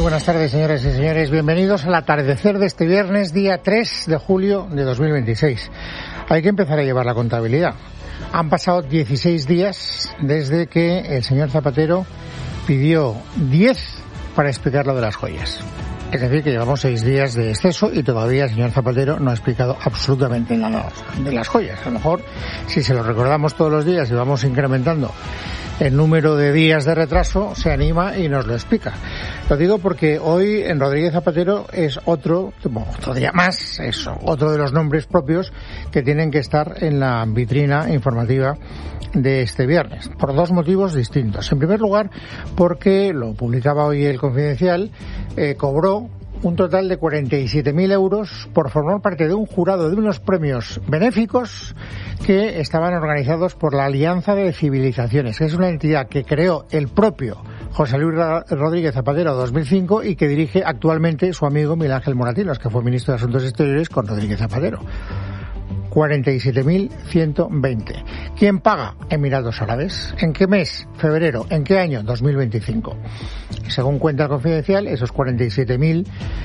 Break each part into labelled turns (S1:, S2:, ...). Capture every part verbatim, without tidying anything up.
S1: buenas tardes, señoras y señores. Bienvenidos al atardecer de este viernes, día tres de julio de dos mil veintiséis. Hay que empezar a llevar la contabilidad. Han pasado dieciséis días desde que el señor Zapatero pidió diez para explicar lo de las joyas. Es decir, que llevamos seis días de exceso y todavía el señor Zapatero no ha explicado absolutamente nada de las joyas. A lo mejor, si se lo recordamos todos los días y vamos incrementando el número de días de retraso, se anima y nos lo explica. Lo digo porque hoy en Rodríguez Zapatero es otro, bueno, otro día más, es otro de los nombres propios que tienen que estar en la vitrina informativa de este viernes, por dos motivos distintos. En primer lugar, porque, lo publicaba hoy el Confidencial, eh, cobró un total de cuarenta y siete mil euros por formar parte de un jurado de unos premios benéficos que estaban organizados por la Alianza de Civilizaciones, que es una entidad que creó el propio José Luis Rodríguez Zapatero en dos mil cinco y que dirige actualmente su amigo Miguel Ángel Moratinos, que fue ministro de Asuntos Exteriores con Rodríguez Zapatero. cuarenta y siete mil ciento veinte. ¿Quién paga? Emiratos Árabes. ¿En qué mes? Febrero. ¿En qué año? dos mil veinticinco. Según cuenta el Confidencial, esos cuarenta y siete mil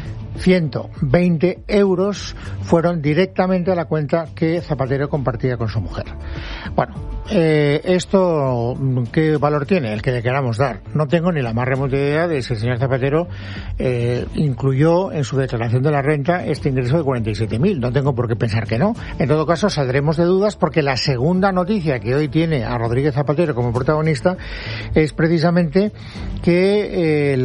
S1: ciento veinte euros fueron directamente a la cuenta que Zapatero compartía con su mujer. Bueno, eh, esto, ¿qué valor tiene? El que le queramos dar. No tengo ni la más remota idea de si el señor Zapatero eh, incluyó en su declaración de la renta este ingreso de cuarenta y siete mil. No tengo por qué pensar que no. En todo caso, saldremos de dudas porque la segunda noticia que hoy tiene a Rodríguez Zapatero como protagonista es precisamente que eh,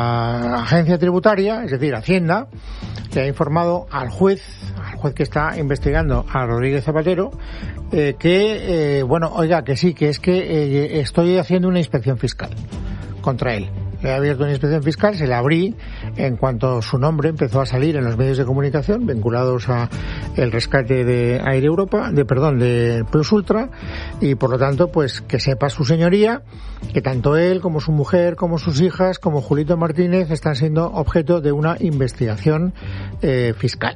S1: la agencia tributaria, es decir, Hacienda, le ha informado al juez, al juez que está investigando a Rodríguez Zapatero, eh, que, eh, bueno, oiga, que sí, que es que eh, estoy haciendo una inspección fiscal contra él. Le he abierto una inspección fiscal, se la abrí en cuanto su nombre empezó a salir en los medios de comunicación vinculados a el rescate de Air Europa, de perdón, de Plus Ultra, y por lo tanto, pues que sepa su señoría que tanto él como su mujer, como sus hijas, como Julito Martínez están siendo objeto de una investigación eh, fiscal.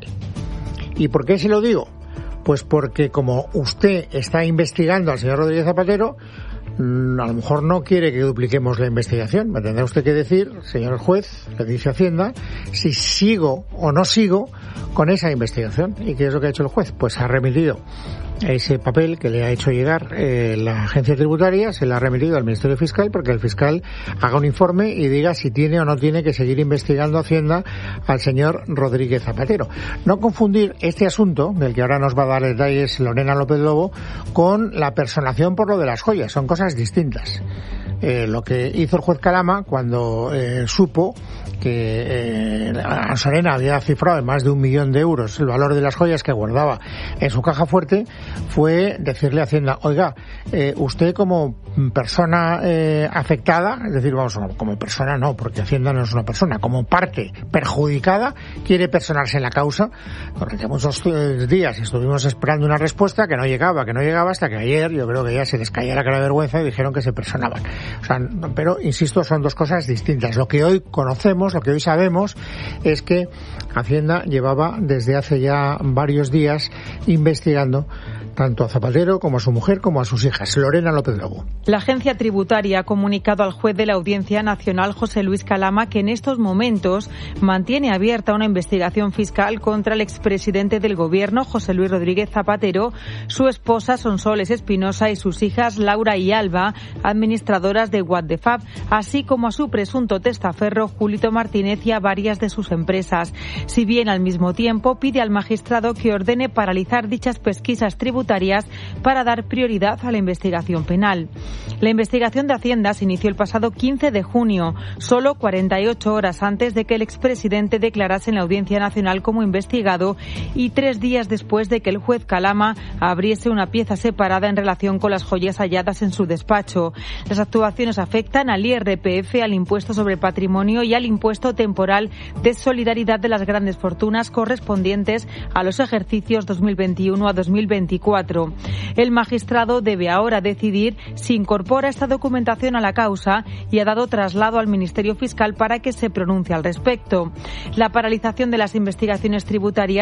S1: ¿Y por qué se lo digo? Pues porque como usted está investigando al señor Rodríguez Zapatero, a lo mejor no quiere que dupliquemos la investigación. Me tendrá usted que decir, señor juez, le dice Hacienda, si sigo o no sigo con esa investigación. ¿Y qué es lo que ha hecho el juez? Pues ha remitido ese papel que le ha hecho llegar eh, la agencia tributaria, se le ha remitido al Ministerio Fiscal porque el fiscal haga un informe y diga si tiene o no tiene que seguir investigando Hacienda al señor Rodríguez Zapatero. No confundir este asunto, del que ahora nos va a dar detalles Lorena López Lobo, con la personación por lo de las joyas. Son cosas distintas. Eh, lo que hizo el juez Calama cuando eh, supo que eh, Ansarena había cifrado en más de un millón de euros el valor de las joyas que guardaba en su caja fuerte, fue decirle a Hacienda, oiga, eh, usted como persona eh, afectada, es decir, vamos, como persona no, porque Hacienda no es una persona, como parte perjudicada, quiere personarse en la causa. Durante muchos días estuvimos esperando una respuesta que no llegaba, que no llegaba, hasta que ayer yo creo que ya se les caía la cara de vergüenza y dijeron que se personaban. O sea, pero, insisto, son dos cosas distintas. Lo que hoy conocemos, lo que hoy sabemos, es que Hacienda llevaba desde hace ya varios días investigando tanto a Zapatero como a su mujer como a sus hijas. Lorena López Lobo.
S2: La agencia tributaria ha comunicado al juez de la Audiencia Nacional, José Luis Calama, que en estos momentos mantiene abierta una investigación fiscal contra el expresidente del Gobierno, José Luis Rodríguez Zapatero, su esposa Sonsoles Espinosa y sus hijas Laura y Alba, administradoras de What the Fab, así como a su presunto testaferro Julito Martínez y a varias de sus empresas. Si bien al mismo tiempo pide al magistrado que ordene paralizar dichas pesquisas tributarias para dar prioridad a la investigación penal. La investigación de Hacienda se inició el pasado quince de junio, solo cuarenta y ocho horas antes de que el expresidente declarase en la Audiencia Nacional como investigado y tres días después de que el juez Calama abriese una pieza separada en relación con las joyas halladas en su despacho. Las actuaciones afectan al I R P F, al impuesto sobre patrimonio y al impuesto temporal de solidaridad de las grandes fortunas correspondientes a los ejercicios dos mil veintiuno a dos mil veinticuatro. El magistrado debe ahora decidir si incorpora esta documentación a la causa y ha dado traslado al Ministerio Fiscal para que se pronuncie al respecto. La paralización de las investigaciones tributarias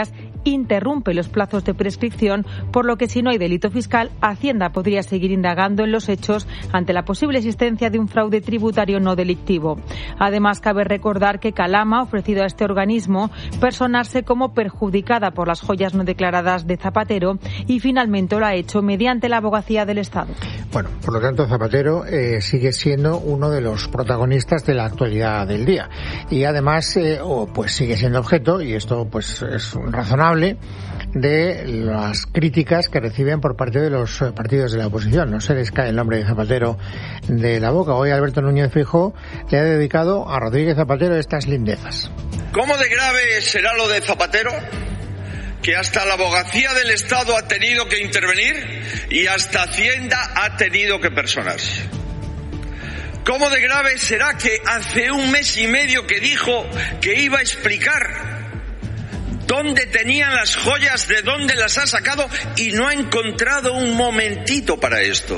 S2: interrumpe los plazos de prescripción, por lo que si no hay delito fiscal, Hacienda podría seguir indagando en los hechos ante la posible existencia de un fraude tributario no delictivo. Además, cabe recordar que Calama ha ofrecido a este organismo personarse como perjudicada por las joyas no declaradas de Zapatero y finalmente lo ha hecho mediante la Abogacía del Estado.
S1: Bueno, por lo tanto, Zapatero eh, sigue siendo uno de los protagonistas de la actualidad del día y además eh, oh, pues sigue siendo objeto, y esto pues es razonable, de las críticas que reciben por parte de los partidos de la oposición. No se les cae el nombre de Zapatero de la boca. Hoy Alberto Núñez Feijóo le ha dedicado a Rodríguez Zapatero estas lindezas.
S3: ¿Cómo de grave será lo de Zapatero? Que hasta la Abogacía del Estado ha tenido que intervenir y hasta Hacienda ha tenido que personarse. ¿Cómo de grave será que hace un mes y medio que dijo que iba a explicar dónde tenían las joyas, de dónde las ha sacado y no ha encontrado un momentito para esto?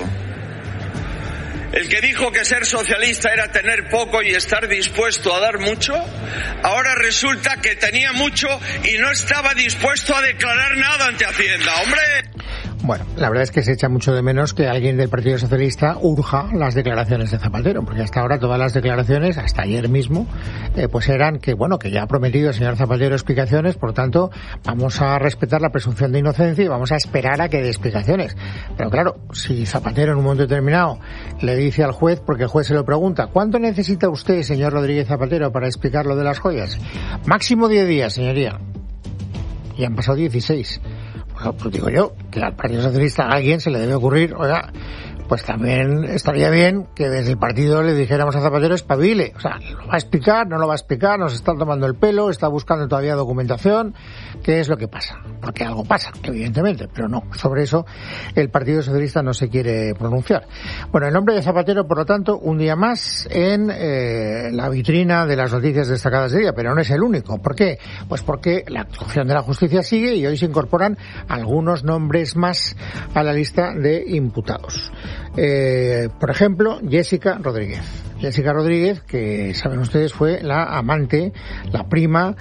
S3: El que dijo que ser socialista era tener poco y estar dispuesto a dar mucho, ahora resulta que tenía mucho y no estaba dispuesto a declarar nada ante Hacienda. ¡Hombre!
S1: Bueno, la verdad es que se echa mucho de menos que alguien del Partido Socialista urja las declaraciones de Zapatero, porque hasta ahora todas las declaraciones, hasta ayer mismo, eh, pues eran que, bueno, que ya ha prometido el señor Zapatero explicaciones, por tanto, vamos a respetar la presunción de inocencia y vamos a esperar a que dé explicaciones. Pero claro, si Zapatero en un momento determinado le dice al juez, porque el juez se lo pregunta, ¿cuánto necesita usted, señor Rodríguez Zapatero, para explicar lo de las joyas? Máximo diez días, señoría. Y han pasado dieciséis. Bueno, pues digo yo, que al Partido Socialista a alguien se le debe ocurrir, oiga, pues también estaría bien que desde el partido le dijéramos a Zapatero espabile. O sea, ¿lo va a explicar? ¿No lo va a explicar? ¿Nos está tomando el pelo? ¿Está buscando todavía documentación? ¿Qué es lo que pasa? Porque algo pasa, evidentemente, pero no. Sobre eso el Partido Socialista no se quiere pronunciar. Bueno, el nombre de Zapatero, por lo tanto, un día más en eh, la vitrina de las noticias destacadas de día, pero no es el único. ¿Por qué? Pues porque la actuación de la justicia sigue y hoy se incorporan algunos nombres más a la lista de imputados. Eh, por ejemplo, Jessica Rodríguez. Jessica Rodríguez, que saben ustedes fue la amante, la prima,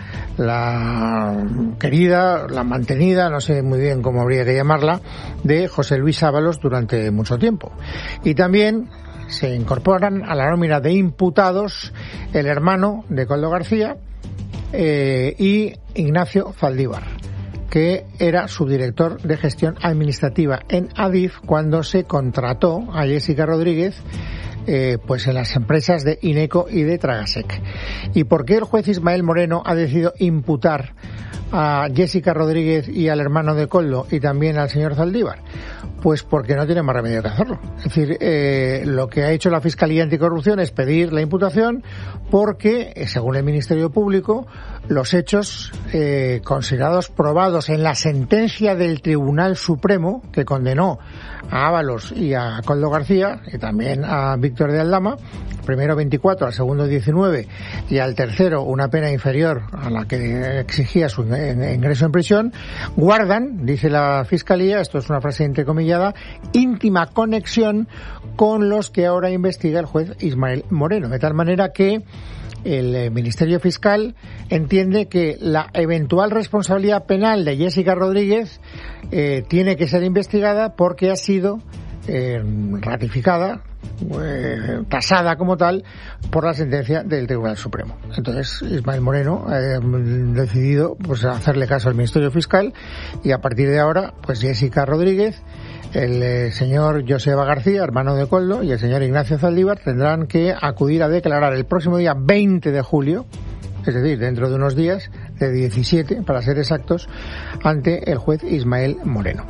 S1: la querida, la mantenida, no sé muy bien cómo habría que llamarla, de José Luis Ábalos durante mucho tiempo. Y también se incorporan a la nómina de imputados el hermano de Koldo García eh, y Ignacio Zaldívar, que era subdirector de gestión administrativa en Adif cuando se contrató a Jessica Rodríguez eh, pues en las empresas de Ineco y de Tragasec. ¿Y por qué el juez Ismael Moreno ha decidido imputar a Jessica Rodríguez y al hermano de Koldo y también al señor Zaldívar? Pues porque no tiene más remedio que hacerlo. Es decir, eh, lo que ha hecho la Fiscalía Anticorrupción es pedir la imputación porque, eh, según el Ministerio Público, los hechos eh, considerados probados en la sentencia del Tribunal Supremo que condenó a Ábalos y a Koldo García y también a Víctor de Aldama, primero veinticuatro, al segundo diecinueve y al tercero una pena inferior a la que exigía su ingreso en prisión, guardan, dice la Fiscalía, esto es una frase entrecomillada, íntima conexión con los que ahora investiga el juez Ismael Moreno, de tal manera que el Ministerio Fiscal entiende que la eventual responsabilidad penal de Jessica Rodríguez eh, tiene que ser investigada porque ha sido eh, ratificada, eh, tasada como tal por la sentencia del Tribunal Supremo. Entonces Ismael Moreno ha eh, decidido pues hacerle caso al Ministerio Fiscal y a partir de ahora pues Jessica Rodríguez, el eh, señor Joseba García, hermano de Koldo, y el señor Ignacio Zaldívar tendrán que acudir a declarar el próximo día veinte de julio, es decir, dentro de unos días, de diecisiete para ser exactos, ante el juez Ismael Moreno.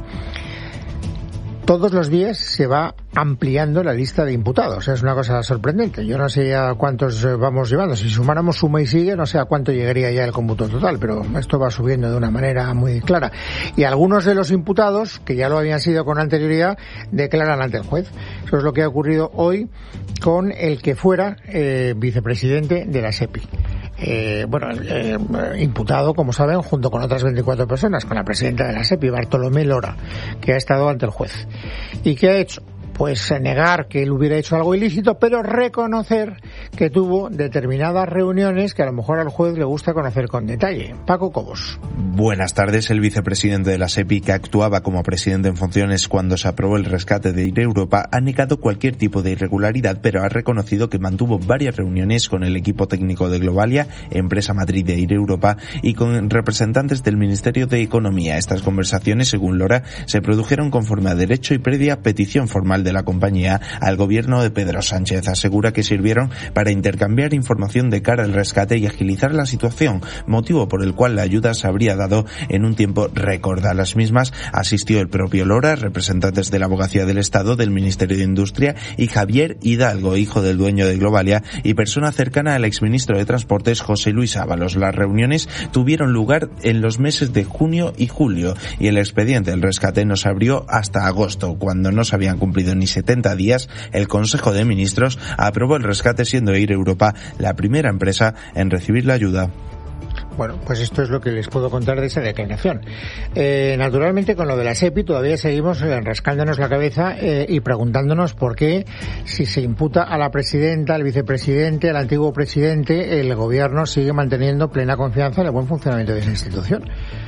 S1: Todos los días se va ampliando la lista de imputados. Es una cosa sorprendente. Yo no sé a cuántos vamos llevando. Si sumáramos suma y sigue, no sé a cuánto llegaría ya el cómputo total, pero esto va subiendo de una manera muy clara. Y algunos de los imputados, que ya lo habían sido con anterioridad, declaran ante el juez. Eso es lo que ha ocurrido hoy con el que fuera eh, vicepresidente de la SEPI. Eh, bueno, eh, imputado, como saben, junto con otras veinticuatro personas, con la presidenta de la SEPI, Bartolomé Lora, que ha estado ante el juez. ¿Y qué ha hecho? pues negar que él hubiera hecho algo ilícito, pero reconocer que tuvo determinadas reuniones que a lo mejor al juez le gusta conocer con detalle. Paco Cobos.
S4: Buenas tardes. El vicepresidente de la SEPI, que actuaba como presidente en funciones cuando se aprobó el rescate de Air Europa, ha negado cualquier tipo de irregularidad, pero ha reconocido que mantuvo varias reuniones con el equipo técnico de Globalia, empresa matriz de Air Europa, y con representantes del Ministerio de Economía. Estas conversaciones, según Lora, se produjeron conforme a derecho y previa petición formal de la compañía al gobierno de Pedro Sánchez. Asegura que sirvieron para intercambiar información de cara al rescate y agilizar la situación, motivo por el cual la ayuda se habría dado en un tiempo récord. A las mismas asistió el propio Lora, representantes de la Abogacía del Estado, del Ministerio de Industria y Javier Hidalgo, hijo del dueño de Globalia y persona cercana al exministro de Transportes José Luis Ábalos. Las reuniones tuvieron lugar en los meses de junio y julio y el expediente del rescate no se abrió hasta agosto. Cuando no se habían cumplido ni setenta días, el Consejo de Ministros aprobó el rescate, siendo Air Europa la primera empresa en recibir la ayuda.
S1: Bueno, pues esto es lo que les puedo contar de esa declaración. Eh, naturalmente, con lo de la SEPI todavía seguimos eh, rascándonos la cabeza eh, y preguntándonos por qué, si se imputa a la presidenta, al vicepresidente, al antiguo presidente, el gobierno sigue manteniendo plena confianza en el buen funcionamiento de esa institución.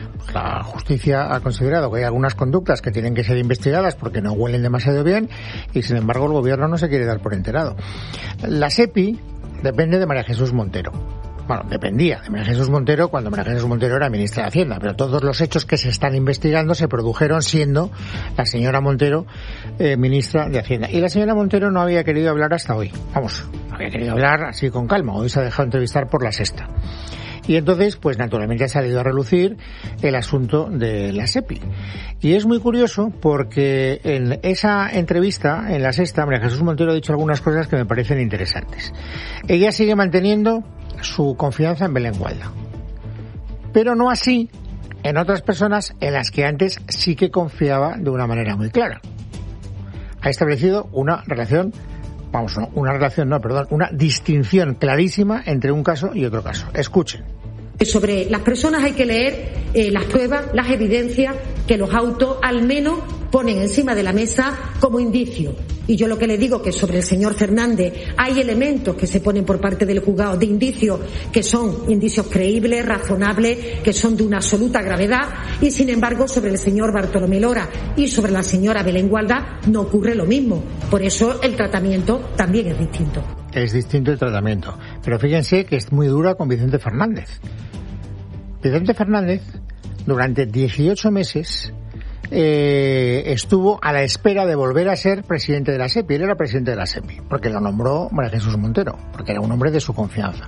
S1: La justicia ha considerado que hay algunas conductas que tienen que ser investigadas porque no huelen demasiado bien y, sin embargo, el gobierno no se quiere dar por enterado. La SEPI depende de María Jesús Montero. Bueno, dependía de María Jesús Montero cuando María Jesús Montero era ministra de Hacienda, pero todos los hechos que se están investigando se produjeron siendo la señora Montero eh, ministra de Hacienda. Y la señora Montero no había querido hablar hasta hoy. Vamos, no había querido hablar así con calma. Hoy se ha dejado entrevistar por La Sexta. Y entonces, pues naturalmente ha salido a relucir el asunto de la SEPI. Y es muy curioso porque en esa entrevista, en La Sexta, María Jesús Montero ha dicho algunas cosas que me parecen interesantes. Ella sigue manteniendo su confianza en Belén Gualda, pero no así en otras personas en las que antes sí que confiaba de una manera muy clara. Ha establecido una relación, vamos, no, una relación, no, perdón, una distinción clarísima entre un caso y otro caso. Escuchen.
S5: Sobre las personas hay que leer eh, las pruebas, las evidencias que los autos al menos ponen encima de la mesa como indicio. Y yo lo que le digo que sobre el señor Fernández hay elementos que se ponen por parte del juzgado de indicios que son indicios creíbles, razonables, que son de una absoluta gravedad, y sin embargo sobre el señor Bartolomé Lora y sobre la señora Belén Gualda no ocurre lo mismo. Por eso el tratamiento también es distinto.
S1: Es distinto el tratamiento. Pero fíjense que es muy dura con Vicente Fernández. Vicente Fernández, durante dieciocho meses, eh, estuvo a la espera de volver a ser presidente de la SEPI. Él era presidente de la SEPI, porque lo nombró María Jesús Montero, porque era un hombre de su confianza.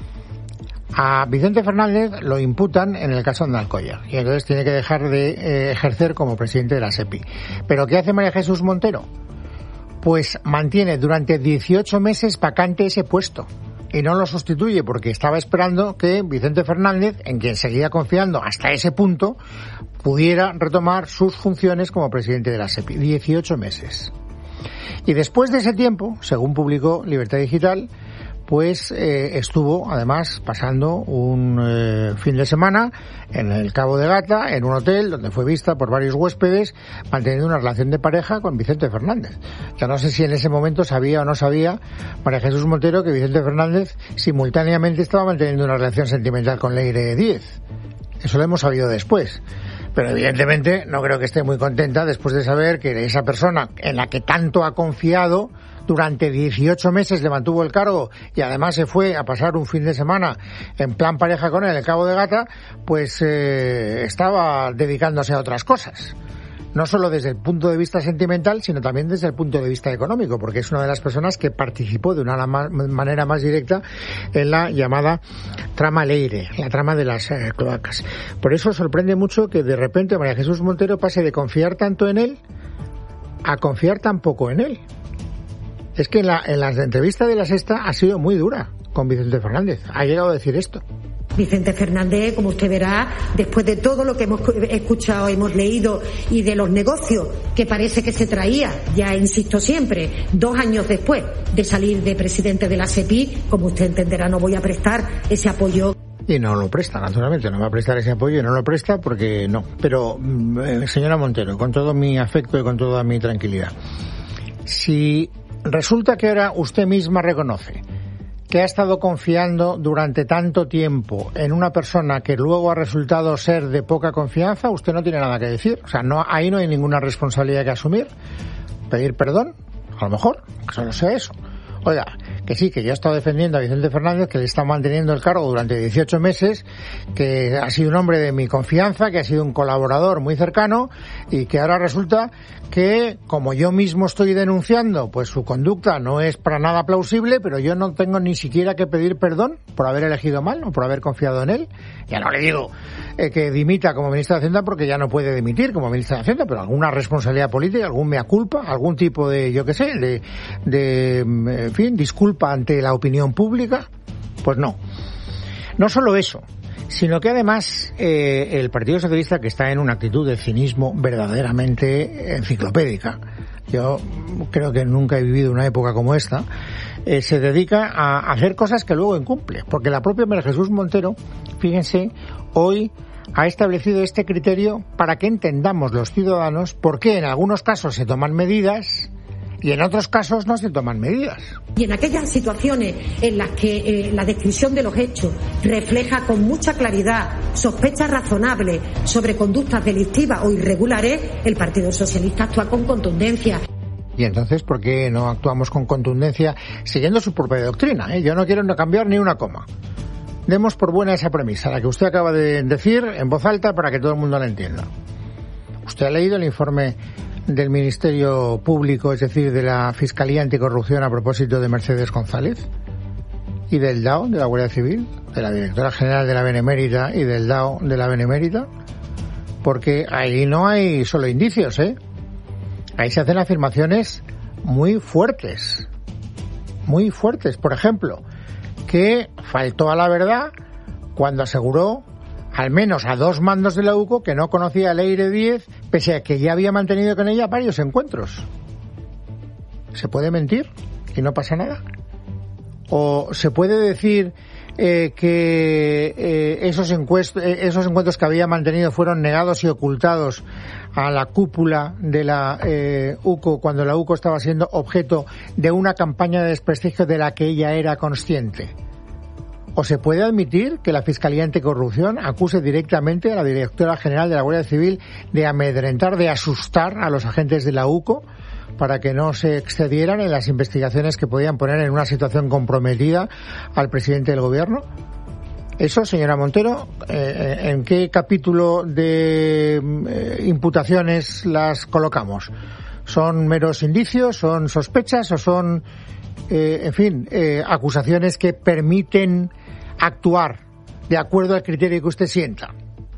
S1: A Vicente Fernández lo imputan en el caso de Alcoya, y entonces tiene que dejar de eh, ejercer como presidente de la SEPI. ¿Pero qué hace María Jesús Montero? Pues mantiene durante dieciocho meses vacante ese puesto y no lo sustituye porque estaba esperando que Vicente Fernández, en quien seguía confiando hasta ese punto, pudiera retomar sus funciones como presidente de la SEPI. dieciocho meses. Y después de ese tiempo, según publicó Libertad Digital, pues eh, estuvo además pasando un eh, fin de semana en el Cabo de Gata, en un hotel donde fue vista por varios huéspedes manteniendo una relación de pareja con Vicente Fernández. Ya no sé si en ese momento sabía o no sabía María Jesús Montero que Vicente Fernández simultáneamente estaba manteniendo una relación sentimental con Leire Díez. Eso lo hemos sabido después. Pero evidentemente no creo que esté muy contenta después de saber que esa persona en la que tanto ha confiado durante dieciocho meses le mantuvo el cargo y además se fue a pasar un fin de semana en plan pareja con él en el Cabo de Gata, pues eh, estaba dedicándose a otras cosas. No solo desde el punto de vista sentimental, sino también desde el punto de vista económico, porque es una de las personas que participó de una manera más directa en la llamada trama Leire, la trama de las eh, cloacas. Por eso sorprende mucho que de repente María Jesús Montero pase de confiar tanto en él a confiar tan poco en él. Es que en, la, en las entrevistas de La Sexta ha sido muy dura con Vicente Fernández. Ha llegado a decir esto.
S5: Vicente Fernández, como usted verá, después de todo lo que hemos escuchado, hemos leído y de los negocios que parece que se traía, ya insisto siempre, dos años después de salir de presidente de la SEPI, como usted entenderá, no voy a prestar ese apoyo.
S1: Y no lo presta, naturalmente, no va a prestar ese apoyo y no lo presta porque no. Pero, eh, señora Montero, con todo mi afecto y con toda mi tranquilidad, si resulta que ahora usted misma reconoce que ha estado confiando durante tanto tiempo en una persona que luego ha resultado ser de poca confianza, usted no tiene nada que decir. O sea, no, ahí no hay ninguna responsabilidad que asumir. Pedir perdón, a lo mejor, que solo sea eso. Oiga, que sí, que yo he estado defendiendo a Vicente Fernández, que le está manteniendo el cargo durante dieciocho meses, que ha sido un hombre de mi confianza, que ha sido un colaborador muy cercano, y que ahora resulta que, como yo mismo estoy denunciando, pues su conducta no es para nada plausible, pero yo no tengo ni siquiera que pedir perdón por haber elegido mal o por haber confiado en él. Ya no le digo eh, que dimita como ministro de Hacienda, porque ya no puede dimitir como ministro de Hacienda, pero alguna responsabilidad política, algún mea culpa, algún tipo de, yo qué sé, de, de, en fin, disculpa ante la opinión pública, pues no. No solo eso, sino que además eh, el Partido Socialista, que está en una actitud de cinismo verdaderamente enciclopédica, yo creo que nunca he vivido una época como esta, eh, se dedica a hacer cosas que luego incumple, porque la propia María Jesús Montero, fíjense, hoy ha establecido este criterio para que entendamos los ciudadanos por qué en algunos casos se toman medidas y en otros casos no se toman medidas.
S5: Y en aquellas situaciones en las que eh, la descripción de los hechos refleja con mucha claridad sospechas razonables sobre conductas delictivas o irregulares, el Partido Socialista actúa con contundencia.
S1: Y entonces, ¿por qué no actuamos con contundencia siguiendo su propia doctrina? ¿eh? Yo no quiero no cambiar ni una coma. Demos por buena esa premisa, la que usted acaba de decir en voz alta para que todo el mundo la entienda. ¿Usted ha leído el informe del Ministerio Público, es decir, de la Fiscalía Anticorrupción a propósito de Mercedes González? ¿Y del D A O, de la Guardia Civil? ¿De la Directora General de la Benemérita y del D A O de la Benemérita? Porque ahí no hay solo indicios, ¿eh? Ahí se hacen afirmaciones muy fuertes. Muy fuertes. Por ejemplo, que faltó a la verdad cuando aseguró al menos a dos mandos de la U C O que no conocía a Leire Díez, pese a que ya había mantenido con ella varios encuentros. ¿Se puede mentir y no pasa nada? ¿O se puede decir eh, que eh, esos, encuest- eh, esos encuentros que había mantenido fueron negados y ocultados a la cúpula de la eh, U C O cuando la U C O estaba siendo objeto de una campaña de desprestigio de la que ella era consciente? ¿O se puede admitir que la Fiscalía Anticorrupción acuse directamente a la Directora General de la Guardia Civil de amedrentar, de asustar a los agentes de la U C O para que no se excedieran en las investigaciones que podían poner en una situación comprometida al presidente del Gobierno? Eso, señora Montero, eh, ¿en qué capítulo de eh, imputaciones las colocamos? ¿Son meros indicios, son sospechas o son, eh, en fin, eh, acusaciones que permiten actuar de acuerdo al criterio que usted sienta?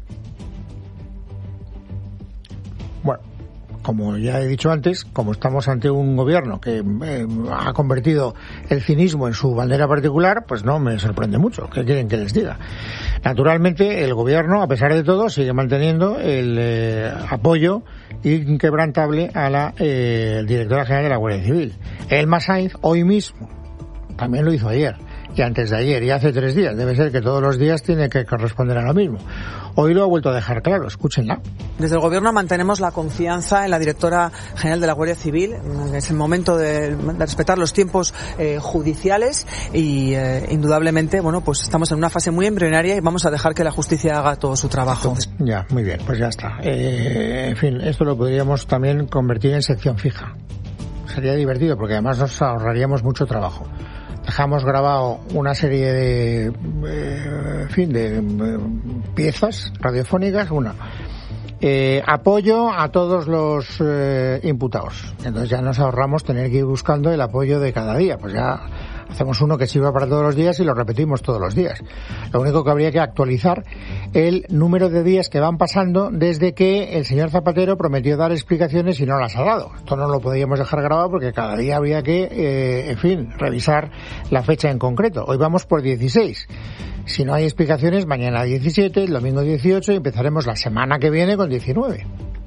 S1: Bueno, como ya he dicho antes, como estamos ante un gobierno que eh, ha convertido el cinismo en su bandera particular, pues no me sorprende mucho. ¿Qué quieren que les diga? Naturalmente, el gobierno, a pesar de todo, sigue manteniendo el eh, apoyo inquebrantable a la eh, Directora General de la Guardia Civil. Elma Sainz, hoy mismo, también lo hizo ayer, y antes de ayer, y hace tres días. Debe ser que todos los días tiene que corresponder a lo mismo. Hoy lo ha vuelto a dejar claro, escúchenla.
S6: Desde el Gobierno mantenemos la confianza en la Directora General de la Guardia Civil. Es el momento de, de respetar los tiempos eh, judiciales y eh, indudablemente, bueno, pues estamos en una fase muy embrionaria y vamos a dejar que la justicia haga todo su trabajo.
S1: Entonces, ya, muy bien, pues ya está. Eh, en fin, esto lo podríamos también convertir en sección fija. Sería divertido porque además nos ahorraríamos mucho trabajo. Dejamos grabado una serie de, eh, en fin, de eh, piezas radiofónicas. Una, eh, apoyo a todos los eh, imputados. Entonces ya nos ahorramos tener que ir buscando el apoyo de cada día. Pues ya hacemos uno que sirva para todos los días y lo repetimos todos los días. Lo único que habría que actualizar el número de días que van pasando desde que el señor Zapatero prometió dar explicaciones y no las ha dado. Esto no lo podíamos dejar grabado porque cada día habría que, eh, en fin, revisar la fecha en concreto. Hoy vamos por dieciséis. Si no hay explicaciones, mañana diecisiete, el domingo dieciocho y empezaremos la semana que viene con diecinueve.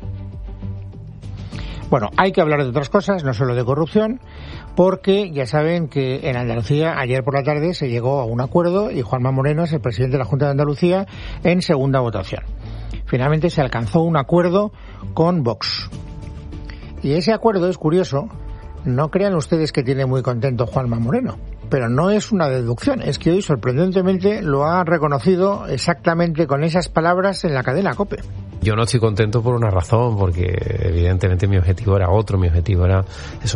S1: Bueno, hay que hablar de otras cosas, no solo de corrupción, porque ya saben que en Andalucía ayer por la tarde se llegó a un acuerdo y Juanma Moreno es el presidente de la Junta de Andalucía en segunda votación. Finalmente se alcanzó un acuerdo con Vox. Y ese acuerdo es curioso, No crean ustedes que tiene muy contento Juanma Moreno, pero no es una deducción, es que hoy sorprendentemente lo ha reconocido exactamente con esas palabras en la cadena COPE.
S7: Yo no estoy contento por una razón, porque evidentemente mi objetivo era otro, mi objetivo era eso,